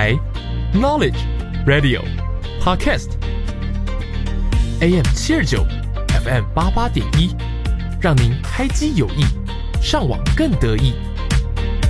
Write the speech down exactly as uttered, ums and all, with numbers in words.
台 Knowledge Radio Podcast。A M 七二九 F M 八八点一，让您开机有益，上网更得意。